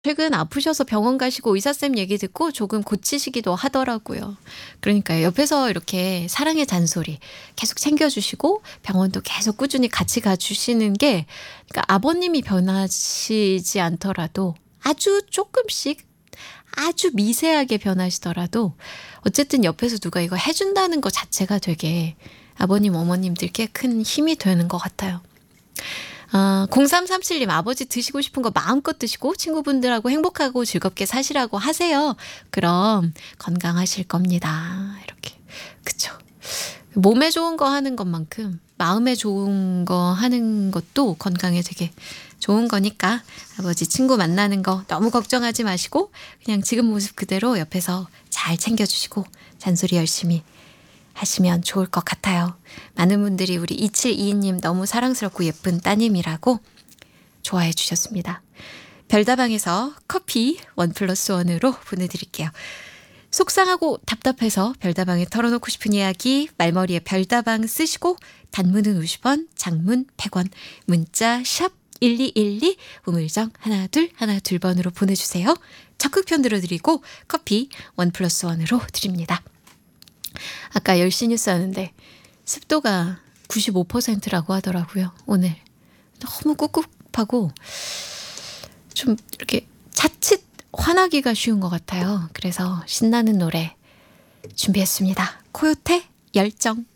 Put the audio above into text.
최근 아프셔서 병원 가시고 의사쌤 얘기 듣고 조금 고치시기도 하더라고요. 그러니까요. 옆에서 이렇게 사랑의 잔소리 계속 챙겨주시고 병원도 계속 꾸준히 같이 가주시는 게 그러니까 아버님이 변하시지 않더라도 아주 조금씩 아주 미세하게 변하시더라도 어쨌든 옆에서 누가 이거 해준다는 것 자체가 되게 아버님, 어머님들께 큰 힘이 되는 것 같아요. 0337님 아버지 드시고 싶은 거 마음껏 드시고 친구분들하고 행복하고 즐겁게 사시라고 하세요. 그럼 건강하실 겁니다. 이렇게. 그쵸. 몸에 좋은 거 하는 것만큼 마음에 좋은 거 하는 것도 건강에 되게 좋은 거니까 아버지 친구 만나는 거 너무 걱정하지 마시고 그냥 지금 모습 그대로 옆에서 잘 챙겨주시고 잔소리 열심히 하시면 좋을 것 같아요. 많은 분들이 우리 2722님 너무 사랑스럽고 예쁜 따님이라고 좋아해 주셨습니다. 별다방에서 커피 1+1으로 보내드릴게요. 속상하고 답답해서 별다방에 털어놓고 싶은 이야기 말머리에 별다방 쓰시고 단문은 50원, 장문 100원, 문자 샵 1212 우물정 1212번으로 보내주세요. 적극 편들어드리고 커피 1+1으로 드립니다. 아까 10시 뉴스 하는데 습도가 95%라고 하더라고요. 오늘 너무 꿉꿉하고 좀 이렇게 자칫 화나기가 쉬운 것 같아요. 그래서 신나는 노래 준비했습니다. 코요태 열정.